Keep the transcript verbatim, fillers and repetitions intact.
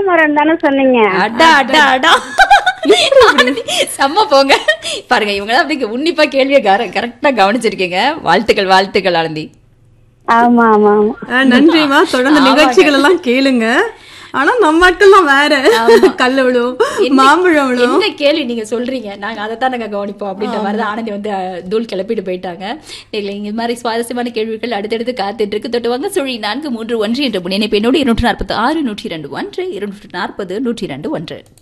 மரம் தானே சொன்னீங்க? அடா அடா அடா செம்ம போங்க. பாருங்க இவங்க அப்படி உன்னிப்பா கேள்வியை கரெக்டா கவனிச்சிருக்கீங்க. வாழ்த்துக்கள் வாழ்த்துக்கள் ஆனந்தி. ஆமா ஆமா ஆமா. நன்றிமா. தொடர்ந்து நிகழ்ச்சிகள் எல்லாம் கேளுங்க. ஆனா நம்ம ஆட்கள்லாம் வேற. கல்லு விழும், மாம்பழம் விழும். என்ன கேள்வி நீங்க சொல்றீங்க, நாங்க அதைத்தான் நாங்க கவனிப்போம் அப்படின்ற மாதிரி ஆனந்தி வந்து தூள் கிளப்பிட்டு போயிட்டாங்க. இந்த மாதிரி சுவாரஸ்யமான கேள்விகள் அடுத்தடுத்து காத்துட்டு இருக்கு. தொட்டுவாங்க சுழி நான்கு மூன்று ஒன்று என்ற முன்னிணைப்பு என்னோடு இருநூற்று நாற்பத்தி ஆறு நூற்றி இரண்டு ஒன்று இருநூற்று நாற்பது நூற்றி இரண்டு ஒன்று.